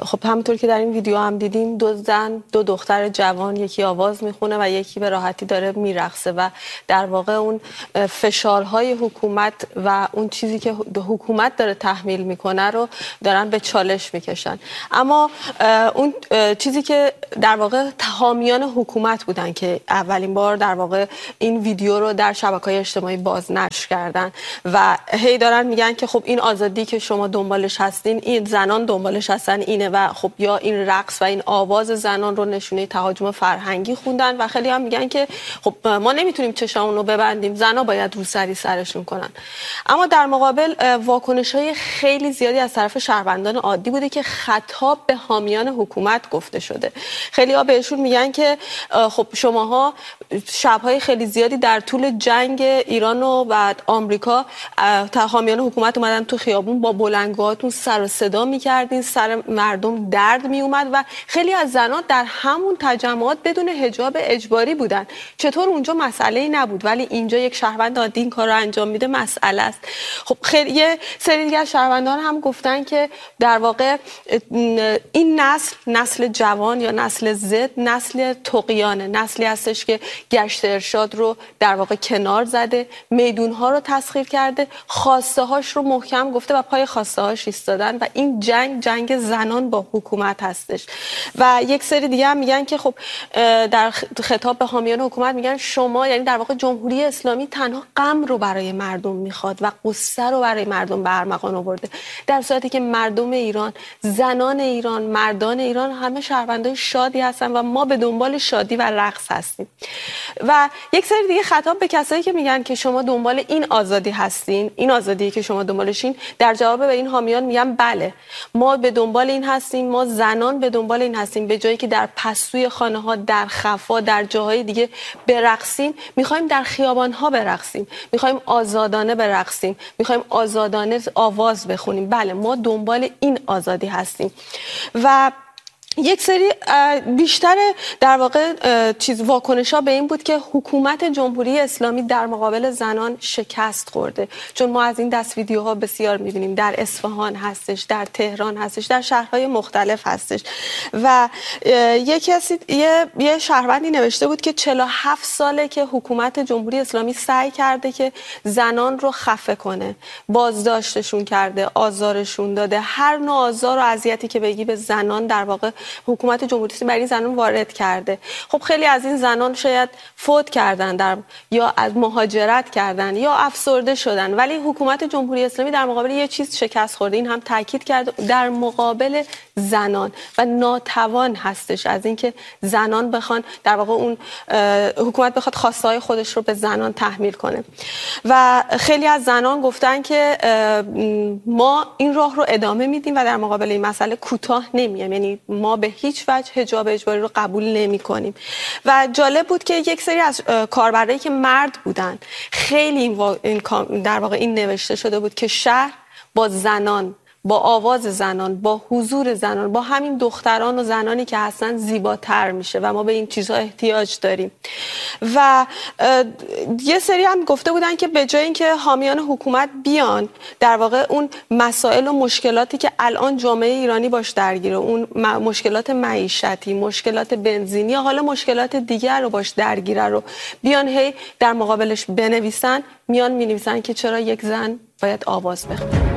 خب همونطور که در این ویدیو هم دیدیم، دو زن، دو دختر جوان، یکی آواز میخونه و یکی به راحتی داره میرقصه و در واقع اون فشارهای حکومت و اون چیزی که حکومت داره تحمیل میکنه رو دارن به چالش میکشن. اما اون چیزی که در واقع حامیان حکومت بودن که اولین بار در واقع این ویدیو رو در شبکه‌های اجتماعی بازنشر کردن و هی دارن میگن که خب این آزادی که شما دنبالش هستین، این زنان دنبالش هستن اینه و خب یا این رقص و این آواز زنان رو نشونه تهاجم فرهنگی خوندن و خیلی هم میگن که خب ما نمیتونیم چشامون رو ببندیم، زنا باید روسری سرشون کنن. اما در مقابل واکنش‌های خیلی زیادی از طرف شهروندان عادی بوده که خطاب به حامیان حکومت گفته شده. خیلی‌ها بهشون میگن که خب شماها شب‌های خیلی زیادی در طول جنگ ایران و بعد آمریکا حامیان حکومت اومدن تو خیابون با بلندگوهاتون سر و صدا می‌کردین، سر مردم درد میومد و خیلی از زنان در همون تجمعات بدون حجاب اجباری بودن. چطور اونجا مسئله‌ای نبود ولی اینجا یک شهروند عادی این کار رو انجام میده مسئله است. خب خیلی یه سری دیگه از شهروندان هم گفتن که در واقع این نسل جوان یا نسل زد نسل طغیانه، نسلی هستش که گشت ارشاد رو در واقع کنار زده، میدون‌ها رو تسخیر کرده، خواسته هاش رو محکم گفته و پای خواسته هاش ایستادن و این جنگ زنان با حکومت هستش. و یک سری دیگه هم میگن که خب در خطاب به حامیان حکومت میگن شما، یعنی در واقع جمهوری اسلامی تنها غم رو برای مردم میخواد و قصه رو برای مردم به ارمغان آورده، در صورتی که مردم ایران، زنان ایران، مردان ایران همه شهروندای شادی هستن و ما به دنبال شادی و رقص هستیم. و یک سری دیگه خطاب به کسایی که میگن که شما دنبال این آزادی هستین، این آزادی که شما دنبالشین، در جواب به این حامیان میگن بله ما به دنبال این هستیم، ما زنان به دنبال این هستیم، به جایی که در پستوی خانه ها، در خفا، در جاهای دیگه برقصیم، میخوایم در خیابان ها برقصیم، میخوایم آزادانه برقصیم، میخوایم آزادانه آواز بخونیم. بله ما دنبال این آزادی هستیم. و یک سری بیشتر در واقع واکنش‌ها به این بود که حکومت جمهوری اسلامی در مقابل زنان شکست خورده، چون ما از این دست ویدیوها بسیار می‌بینیم، در اصفهان هستش، در تهران هستش، در شهرهای مختلف هستش. و یه شهروندی نوشته بود که 47 ساله که حکومت جمهوری اسلامی سعی کرده که زنان رو خفه کنه، بازداشتشون کرده، آزارشون داده، هر نوع آزار و اذیتی که بگی به زنان در واقع حکومت جمهوری اسلامی برای زنان وارد کرده. خب خیلی از این زنان شاید فوت کردن یا از مهاجرت کردن یا افسرده شدن، ولی حکومت جمهوری اسلامی در مقابل یه چیز شکست خورده، این هم تاکید کرد، در مقابل زنان و ناتوان هستش از اینکه زنان بخوان در واقع اون حکومت بخواد خواسته‌های خودش رو به زنان تحمیل کنه. و خیلی از زنان گفتن که ما این راه رو ادامه میدیم و در مقابل این مسئله کوتاه نمیایم، یعنی ما به هیچ وجه حجاب اجباری رو قبول نمی کنیم. و جالب بود که یک سری از کاربرایی که مرد بودن، خیلی در واقع این نوشته شده بود که شهر با زنان، با آواز زنان، با حضور زنان، با همین دختران و زنانی که هستن زیباتر میشه و ما به این چیزها احتیاج داریم. و یه سری هم گفته بودن که به جای اینکه حامیان حکومت بیان در واقع اون مسائل و مشکلاتی که الان جامعه ایرانی باش درگیره، اون مشکلات معیشتی، مشکلات بنزینی یا حالا مشکلات دیگر رو باش درگیره رو بیان هی در مقابلش بنویسن، میان مینویسن که چرا یک زن باید آواز بخونه.